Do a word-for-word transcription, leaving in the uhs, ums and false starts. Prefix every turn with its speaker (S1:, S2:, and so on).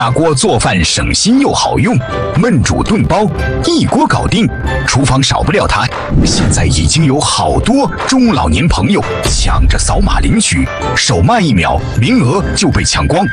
S1: 大锅做饭省心又好用，焖煮炖包一锅搞定，厨房少不了它。现在已经有好多中老年朋友抢着扫码领取，手慢一秒，名额就被抢光。